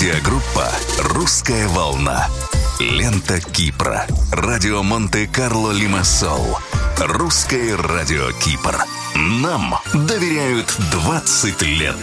Медиагруппа «Русская волна». Лента Кипра. Радио Монте-Карло Лимассол. Русское радио Кипр. Нам доверяют 20 лет.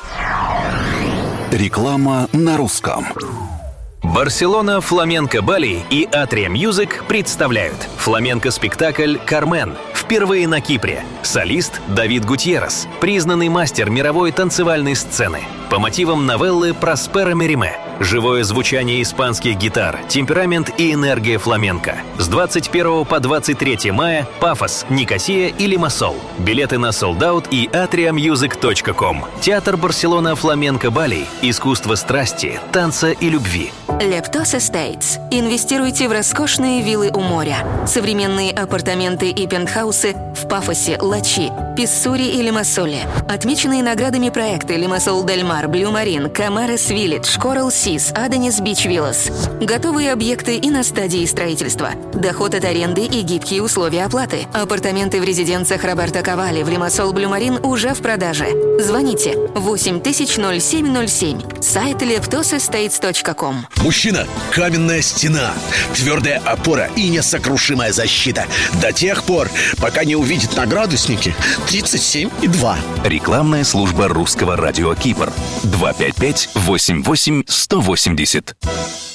Реклама на русском. Барселона Фламенко Бали и Атриа Мьюзик представляют фламенко-спектакль «Кармен». Впервые на Кипре. Солист Давид Гутьеррес, признанный мастер мировой танцевальной сцены. По мотивам новеллы Проспера Мериме. Живое звучание испанских гитар, темперамент и энергия фламенко. С 21 по 23 мая Пафос, Никосия и Лимассол. Билеты на Sold Out и atriamusic.com. Театр Барселона Фламенко Бали. Искусство страсти, танца и любви. Leptos Estates. Инвестируйте в роскошные виллы у моря. Современные апартаменты и пентхаусы в Пафосе, Лачи, Писсури и Лимассоле. Отмеченные наградами проекты Лимассол Дель Мар, Блю Марин, Камарес Виллидж, Коралл Сис, Аденис Бич Виллас. Готовые объекты и на стадии строительства. Доход от аренды и гибкие условия оплаты. Апартаменты в резиденциях Роберто Кавали в Лимассол Блю Марин уже в продаже. Звоните 800707. Сайт leptosestates.com. Мужчина – каменная стена, твердая опора и несокрушимая защита. До тех пор, пока не увидит на градуснике 37,2. Рекламная служба русского радио Кипр. 255-88-180.